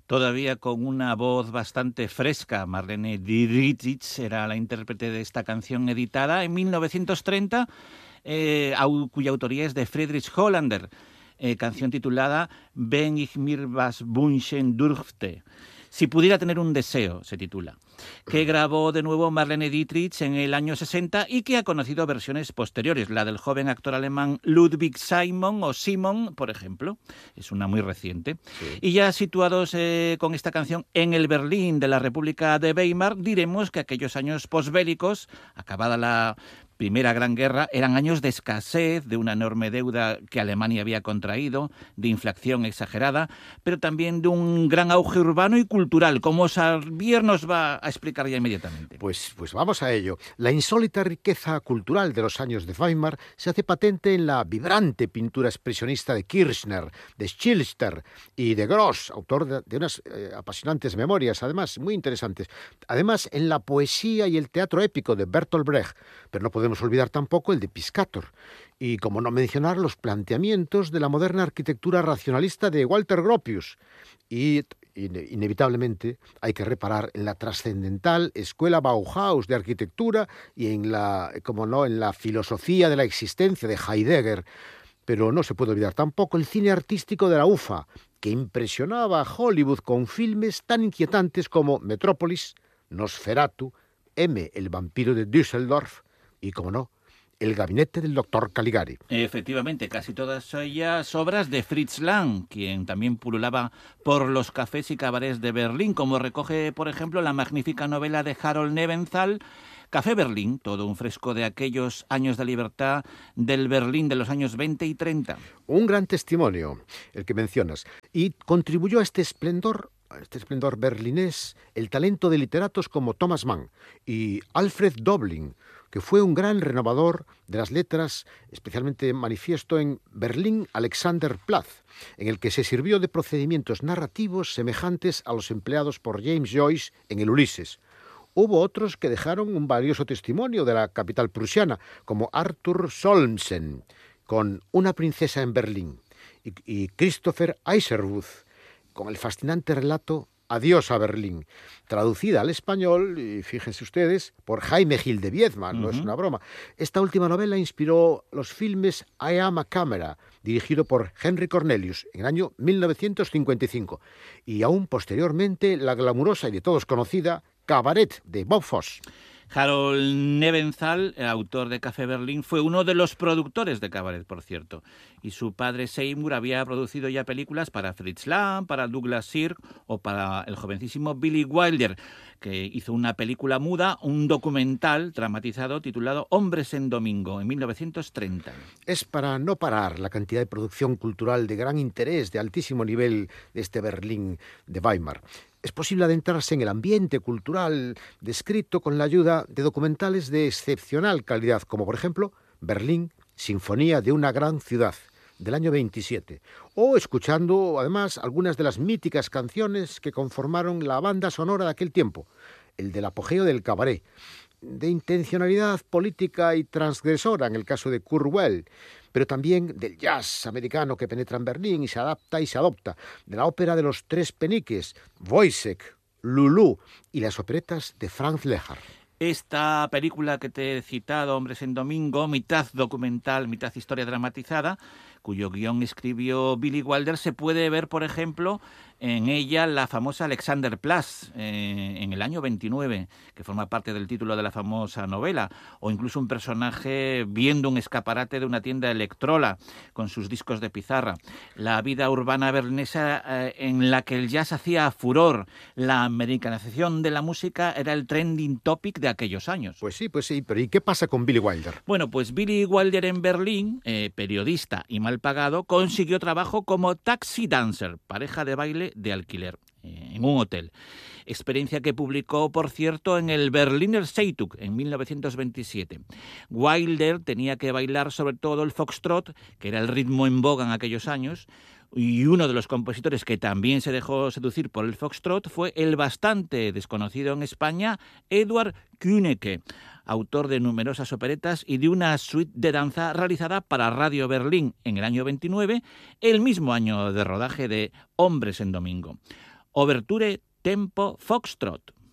Todavía con una voz bastante fresca, Marlene Dietrich era la intérprete de esta canción editada en 1930, cuya autoría es de Friedrich Hollander, canción titulada Wenn ich mir was wünschen dürfte. Si pudiera tener un deseo, se titula, que grabó de nuevo Marlene Dietrich en el año 60 y que ha conocido versiones posteriores, la del joven actor alemán Ludwig Simon o Simon, por ejemplo, es una muy reciente. Sí. Y ya situados con esta canción en el Berlín de la República de Weimar, diremos que aquellos años posbélicos, acabada la Primera Gran Guerra, eran años de escasez, de una enorme deuda que Alemania había contraído, de inflación exagerada, pero también de un gran auge urbano y cultural, como Xavier nos va a explicar ya inmediatamente. Pues vamos a ello. La insólita riqueza cultural de los años de Weimar se hace patente en la vibrante pintura expresionista de Kirchner, de Schilster y de Gross, autor de unas apasionantes memorias, además muy interesantes. Además, en la poesía y el teatro épico de Bertolt Brecht, pero no podemos olvidar tampoco el de Piscator. Y como no mencionar los planteamientos de la moderna arquitectura racionalista de Walter Gropius. Y inevitablemente hay que reparar en la trascendental escuela Bauhaus de arquitectura y en la filosofía de la existencia de Heidegger. Pero no se puede olvidar tampoco el cine artístico de la UFA, que impresionaba a Hollywood con filmes tan inquietantes como Metrópolis, Nosferatu, M, el vampiro de Düsseldorf y, como no, El gabinete del doctor Caligari. Efectivamente, casi todas ellas obras de Fritz Lang, quien también pululaba por los cafés y cabarets de Berlín, como recoge, por ejemplo, la magnífica novela de Harold Nebenthal, Café Berlín, todo un fresco de aquellos años de libertad del Berlín de los años 20 y 30. Un gran testimonio, el que mencionas, y contribuyó a este esplendor berlinés, el talento de literatos como Thomas Mann y Alfred Doblin, que fue un gran renovador de las letras, especialmente manifiesto en Berlín Alexanderplatz, en el que se sirvió de procedimientos narrativos semejantes a los empleados por James Joyce en el Ulises. Hubo otros que dejaron un valioso testimonio de la capital prusiana, como Arthur Solmsen, con Una princesa en Berlín, y Christopher Isherwood, con el fascinante relato Adiós a Berlín, traducida al español, y fíjense ustedes, por Jaime Gil de Biedma, no es una broma. Esta última novela inspiró los filmes I Am a Camera, dirigido por Henry Cornelius en el año 1955, y aún posteriormente la glamurosa y de todos conocida Cabaret de Bob Fosse. Harold Nebenthal, autor de Café Berlín, fue uno de los productores de Cabaret, por cierto. Y su padre Seymour había producido ya películas para Fritz Lang, para Douglas Sirk o para el jovencísimo Billy Wilder, que hizo una película muda, un documental dramatizado titulado Hombres en Domingo, en 1930. Es para no parar la cantidad de producción cultural de gran interés, de altísimo nivel de este Berlín de Weimar. Es posible adentrarse en el ambiente cultural descrito con la ayuda de documentales de excepcional calidad, como por ejemplo Berlín, Sinfonía de una gran ciudad, del año 27, o escuchando además algunas de las míticas canciones que conformaron la banda sonora de aquel tiempo, el del apogeo del cabaret, de intencionalidad política y transgresora en el caso de Kurt Weill, pero también del jazz americano que penetra en Berlín y se adapta y se adopta, de la ópera de los tres peniques, Wojciech, Lulú y las operetas de Franz Lehár. Esta película que te he citado, Hombres en Domingo, mitad documental, mitad historia dramatizada, cuyo guión escribió Billy Wilder, se puede ver, por ejemplo, en ella la famosa Alexanderplatz, en el año 29, que forma parte del título de la famosa novela, o incluso un personaje viendo un escaparate de una tienda Electrola con sus discos de pizarra. La vida urbana berlinesa en la que el jazz hacía furor, la americanización de la música era el trending topic de aquellos años. Pues sí, pero ¿y qué pasa con Billy Wilder? Bueno, pues Billy Wilder en Berlín, periodista y mal pagado, consiguió trabajo como taxi dancer, pareja de baile de alquiler, en un hotel. Experiencia que publicó, por cierto, en el Berliner Zeitung en 1927. Wilder tenía que bailar sobre todo el foxtrot, que era el ritmo en boga en aquellos años, y uno de los compositores que también se dejó seducir por el foxtrot fue el bastante desconocido en España Eduard Kühneke, autor de numerosas operetas y de una suite de danza realizada para Radio Berlín en el año 29, el mismo año de rodaje de Hombres en Domingo. Overture Tempo Foxtrot.